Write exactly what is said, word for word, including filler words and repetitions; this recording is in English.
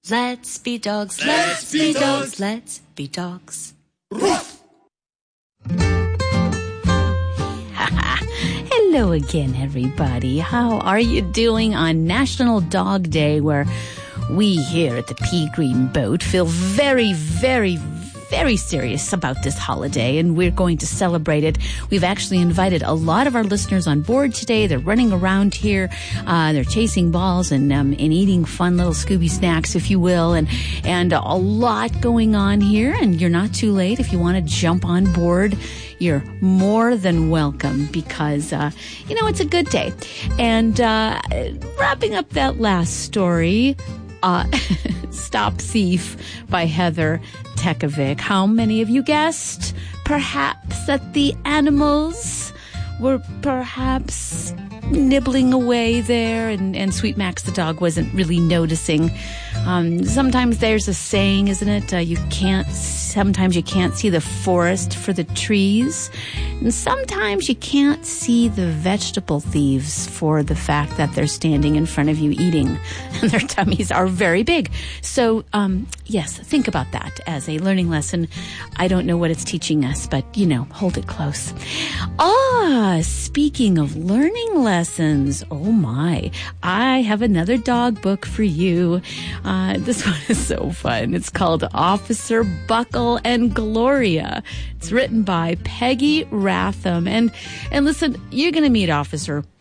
Let's be dogs, let's be dogs, let's be dogs. Hello again, everybody. How are you doing on National Dog Day, where we here at the Pea Green Boat feel very, very, very serious about this holiday, and we're going to celebrate it. We've actually invited a lot of our listeners on board today. They're running around here. Uh, they're chasing balls and um, and eating fun little Scooby snacks, if you will, and and a lot going on here. And you're not too late if you want to jump on board. You're more than welcome because, uh, you know, it's a good day. And uh, wrapping up that last story, uh, Stop Thief by Heather Tekovic. How many of you guessed perhaps that the animals were perhaps nibbling away there and, and Sweet Max the dog wasn't really noticing? Um, sometimes there's a saying, isn't it? Uh, you can't, sometimes you can't see the forest for the trees. And sometimes you can't see the vegetable thieves for the fact that they're standing in front of you eating and their tummies are very big. So, um, yes, think about that as a learning lesson. I don't know what it's teaching us, but, you know, hold it close. Ah, speaking of learning lessons, oh my, I have another dog book for you. Uh, this one is so fun. It's called Officer Buckle and Gloria. It's written by Peggy Ratham. And, and listen, you're going to meet Officer